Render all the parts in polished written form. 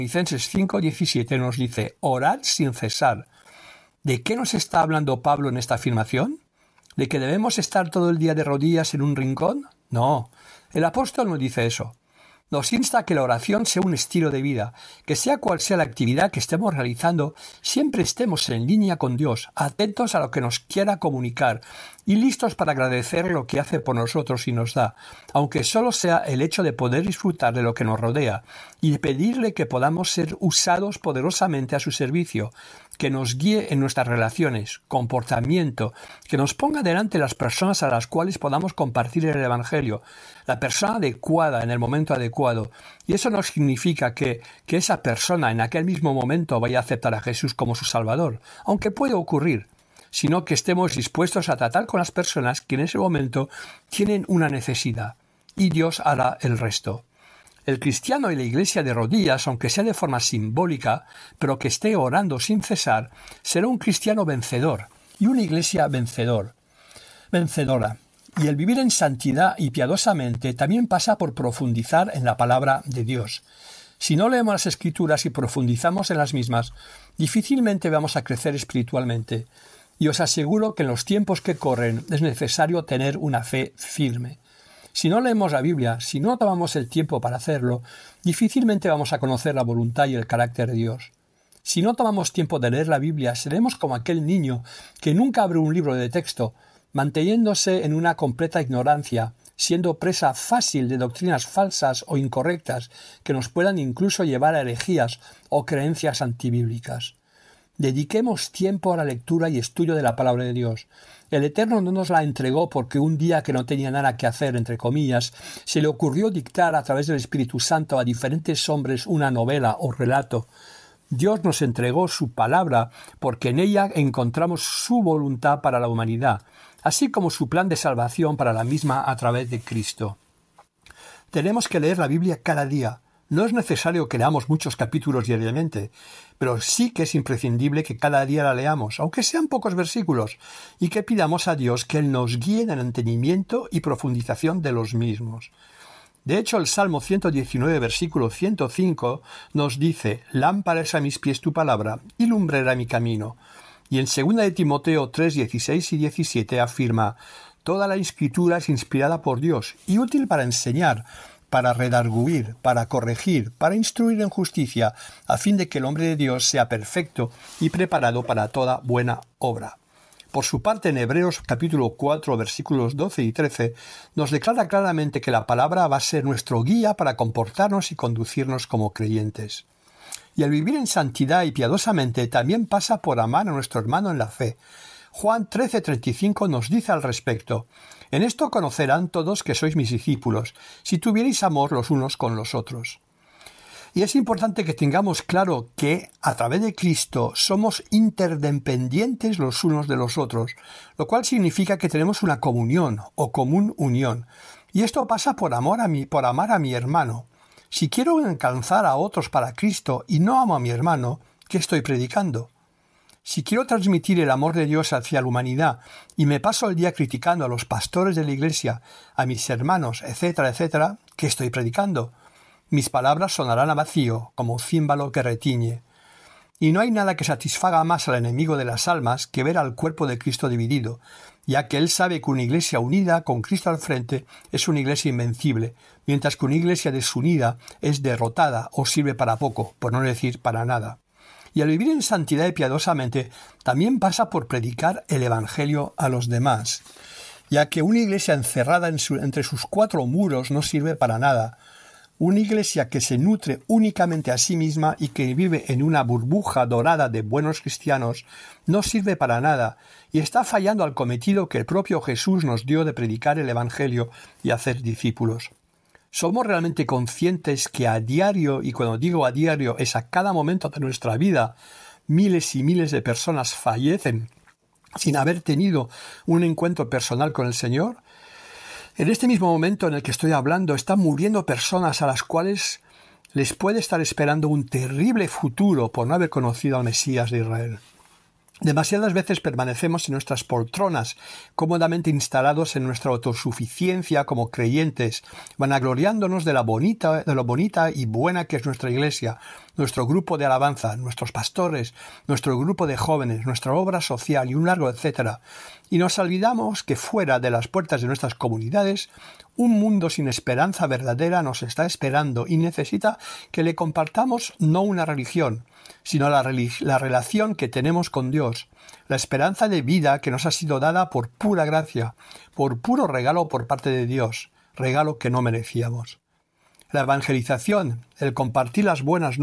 Tesalonicenses 5:17 nos dice, orad sin cesar. ¿De qué nos está hablando Pablo en esta afirmación? ¿De que debemos estar todo el día de rodillas en un rincón? No, el apóstol no dice eso. Nos insta a que la oración sea un estilo de vida, que sea cual sea la actividad que estemos realizando, siempre estemos en línea con Dios, atentos a lo que nos quiera comunicar y listos para agradecer lo que hace por nosotros y nos da, aunque solo sea el hecho de poder disfrutar de lo que nos rodea y de pedirle que podamos ser usados poderosamente a su servicio, que nos guíe en nuestras relaciones, comportamiento, que nos ponga delante las personas a las cuales podamos compartir el Evangelio, la persona adecuada en el momento adecuado. Y eso no significa que esa persona en aquel mismo momento vaya a aceptar a Jesús como su Salvador, aunque puede ocurrir, sino que estemos dispuestos a tratar con las personas que en ese momento tienen una necesidad, y Dios hará el resto. El cristiano y la iglesia de rodillas, aunque sea de forma simbólica, pero que esté orando sin cesar, será un cristiano vencedor y una iglesia vencedora. Y el vivir en santidad y piadosamente también pasa por profundizar en la palabra de Dios. Si no leemos las Escrituras y profundizamos en las mismas, difícilmente vamos a crecer espiritualmente. Y os aseguro que en los tiempos que corren es necesario tener una fe firme. Si no leemos la Biblia, si no tomamos el tiempo para hacerlo, difícilmente vamos a conocer la voluntad y el carácter de Dios. Si no tomamos tiempo de leer la Biblia, seremos como aquel niño que nunca abre un libro de texto, manteniéndose en una completa ignorancia, siendo presa fácil de doctrinas falsas o incorrectas que nos puedan incluso llevar a herejías o creencias antibíblicas. Dediquemos tiempo a la lectura y estudio de la palabra de Dios. El Eterno no nos la entregó porque un día que no tenía nada que hacer, entre comillas, se le ocurrió dictar a través del Espíritu Santo a diferentes hombres una novela o relato. Dios nos entregó su palabra porque en ella encontramos su voluntad para la humanidad, así como su plan de salvación para la misma a través de Cristo. Tenemos que leer la Biblia cada día. No es necesario que leamos muchos capítulos diariamente, pero sí que es imprescindible que cada día la leamos, aunque sean pocos versículos, y que pidamos a Dios que Él nos guíe en el entendimiento y profundización de los mismos. De hecho, el Salmo 119, versículo 105, nos dice, «Lámpara es a mis pies tu palabra, y lumbrera mi camino». Y en 2 de Timoteo 3, 16 y 17 afirma, «Toda la Escritura es inspirada por Dios y útil para enseñar, para redarguir, para corregir, para instruir en justicia, a fin de que el hombre de Dios sea perfecto y preparado para toda buena obra». Por su parte, en Hebreos capítulo 4, versículos 12 y 13, nos declara claramente que la palabra va a ser nuestro guía para comportarnos y conducirnos como creyentes. Y el vivir en santidad y piadosamente también pasa por amar a nuestro hermano en la fe. Juan 13:35 nos dice al respecto, «En esto conocerán todos que sois mis discípulos, si tuvierais amor los unos con los otros». Y es importante que tengamos claro que, a través de Cristo, somos interdependientes los unos de los otros, lo cual significa que tenemos una comunión o común unión. Y esto pasa por amar a mi hermano. Si quiero alcanzar a otros para Cristo y no amo a mi hermano, ¿qué estoy predicando? Si quiero transmitir el amor de Dios hacia la humanidad y me paso el día criticando a los pastores de la iglesia, a mis hermanos, etcétera, etcétera, ¿qué estoy predicando? Mis palabras sonarán a vacío, como címbalo que retiñe. Y no hay nada que satisfaga más al enemigo de las almas que ver al cuerpo de Cristo dividido, ya que él sabe que una iglesia unida con Cristo al frente es una iglesia invencible, mientras que una iglesia desunida es derrotada o sirve para poco, por no decir para nada. Y al vivir en santidad y piadosamente también pasa por predicar el Evangelio a los demás, ya que una iglesia encerrada entre sus cuatro muros no sirve para nada. Una iglesia que se nutre únicamente a sí misma y que vive en una burbuja dorada de buenos cristianos no sirve para nada y está fallando al cometido que el propio Jesús nos dio de predicar el Evangelio y hacer discípulos. ¿Somos realmente conscientes que a diario, y cuando digo a diario es a cada momento de nuestra vida, miles y miles de personas fallecen sin haber tenido un encuentro personal con el Señor? En este mismo momento en el que estoy hablando, están muriendo personas a las cuales les puede estar esperando un terrible futuro por no haber conocido al Mesías de Israel. Demasiadas veces permanecemos en nuestras poltronas, cómodamente instalados en nuestra autosuficiencia como creyentes, vanagloriándonos de lo bonita y buena que es nuestra iglesia, nuestro grupo de alabanza, nuestros pastores, nuestro grupo de jóvenes, nuestra obra social y un largo etcétera. Y nos olvidamos que fuera de las puertas de nuestras comunidades, un mundo sin esperanza verdadera nos está esperando y necesita que le compartamos no una religión, sino la relación que tenemos con Dios, la esperanza de vida que nos ha sido dada por pura gracia, por puro regalo por parte de Dios, regalo que no merecíamos. La evangelización, el compartir las buenas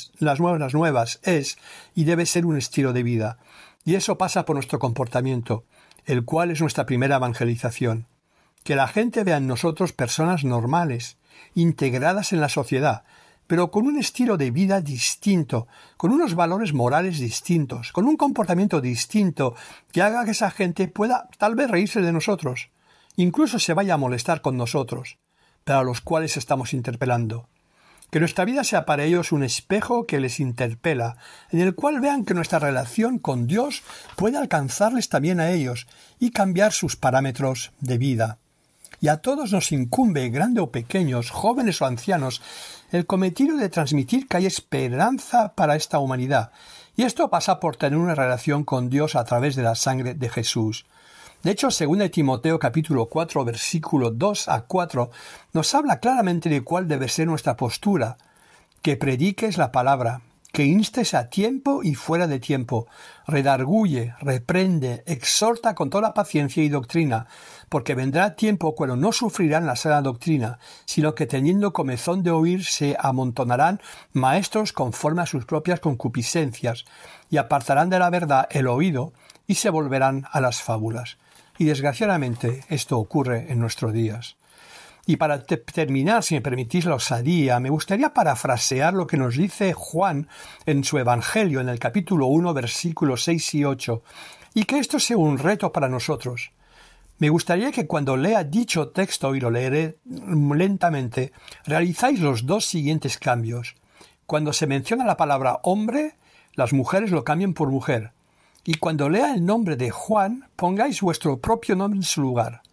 nuevas es y debe ser un estilo de vida, y eso pasa por nuestro comportamiento, el cual es nuestra primera evangelización. Que la gente vea en nosotros personas normales, integradas en la sociedad, pero con un estilo de vida distinto, con unos valores morales distintos, con un comportamiento distinto que haga que esa gente pueda tal vez reírse de nosotros, incluso se vaya a molestar con nosotros, pero a los cuales estamos interpelando. Que nuestra vida sea para ellos un espejo que les interpela, en el cual vean que nuestra relación con Dios puede alcanzarles también a ellos y cambiar sus parámetros de vida. Y a todos nos incumbe, grandes o pequeños, jóvenes o ancianos, el cometido de transmitir que hay esperanza para esta humanidad. Y esto pasa por tener una relación con Dios a través de la sangre de Jesús. De hecho, 2 Timoteo capítulo 4, versículo 2 a 4, nos habla claramente de cuál debe ser nuestra postura. Que prediques la palabra, que instes a tiempo y fuera de tiempo, redarguye, reprende, exhorta con toda paciencia y doctrina, porque vendrá tiempo cuando no sufrirán la sana doctrina, sino que teniendo comezón de oír se amontonarán maestros conforme a sus propias concupiscencias, y apartarán de la verdad el oído, y se volverán a las fábulas. Y desgraciadamente esto ocurre en nuestros días. Y para terminar, si me permitís la osadía, me gustaría parafrasear lo que nos dice Juan en su Evangelio, en el capítulo 1, versículos 6 y 8, y que esto sea un reto para nosotros. Me gustaría que cuando lea dicho texto, y lo leeré lentamente, realizáis los dos siguientes cambios. Cuando se menciona la palabra hombre, las mujeres lo cambien por mujer. Y cuando lea el nombre de Juan, pongáis vuestro propio nombre en su lugar.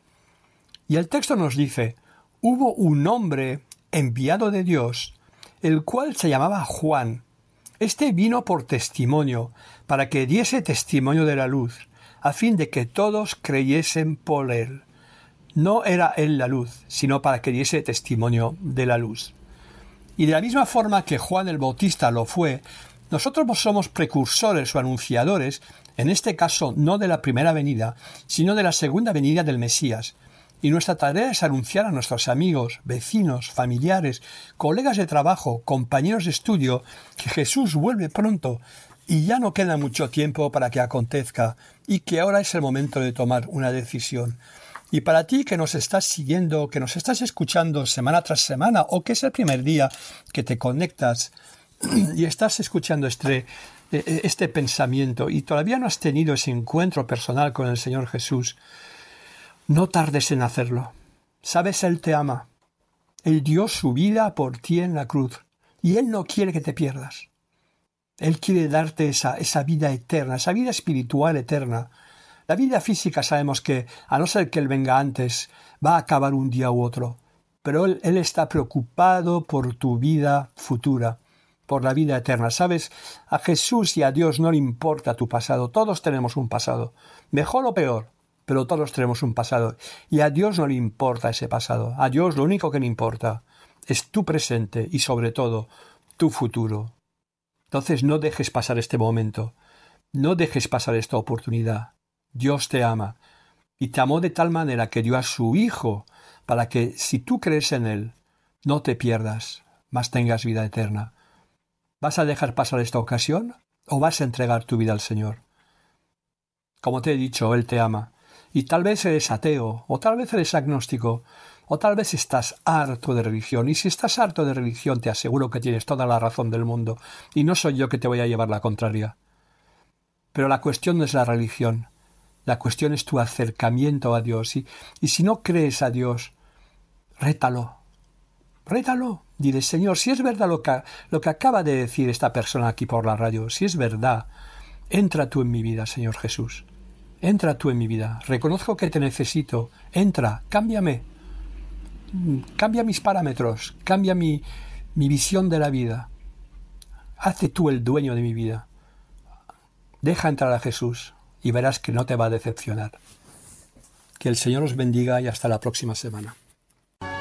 Y el texto nos dice: hubo un hombre enviado de Dios, el cual se llamaba Juan. Este vino por testimonio, para que diese testimonio de la luz, a fin de que todos creyesen por él. No era él la luz, sino para que diese testimonio de la luz. Y de la misma forma que Juan el Bautista lo fue, nosotros somos precursores o anunciadores, en este caso no de la primera venida, sino de la segunda venida del Mesías. Y nuestra tarea es anunciar a nuestros amigos, vecinos, familiares, colegas de trabajo, compañeros de estudio, que Jesús vuelve pronto y ya no queda mucho tiempo para que acontezca y que ahora es el momento de tomar una decisión. Y para ti que nos estás siguiendo, que nos estás escuchando semana tras semana o que es el primer día que te conectas y estás escuchando este pensamiento y todavía no has tenido ese encuentro personal con el Señor Jesús, no tardes en hacerlo. Sabes, Él te ama. Él dio su vida por ti en la cruz y Él no quiere que te pierdas. Él quiere darte esa vida eterna, esa vida espiritual eterna. La vida física sabemos que, a no ser que Él venga antes, va a acabar un día u otro. Pero Él está preocupado por tu vida futura, por la vida eterna. ¿Sabes? A Jesús y a Dios no le importa tu pasado. Todos tenemos un pasado, mejor o peor, pero todos tenemos un pasado. Y a Dios no le importa ese pasado. A Dios lo único que le importa es tu presente y, sobre todo, tu futuro. Entonces no dejes pasar este momento. No dejes pasar esta oportunidad. Dios te ama. Y te amó de tal manera que dio a su Hijo para que, si tú crees en Él, no te pierdas, mas tengas vida eterna. ¿Vas a dejar pasar esta ocasión o vas a entregar tu vida al Señor? Como te he dicho, Él te ama. Y tal vez eres ateo, o tal vez eres agnóstico, o tal vez estás harto de religión. Y si estás harto de religión, te aseguro que tienes toda la razón del mundo. Y no soy yo que te voy a llevar la contraria. Pero la cuestión no es la religión. La cuestión es tu acercamiento a Dios. Y si no crees a Dios, rétalo. Rétalo. Dile: Señor, si es verdad lo que acaba de decir esta persona aquí por la radio, si es verdad, entra tú en mi vida, Señor Jesús. Entra tú en mi vida. Reconozco que te necesito. Entra, cámbiame. Cambia mis parámetros. Cambia mi visión de la vida. Hazte tú el dueño de mi vida. Deja entrar a Jesús y verás que no te va a decepcionar. Que el Señor os bendiga y hasta la próxima semana.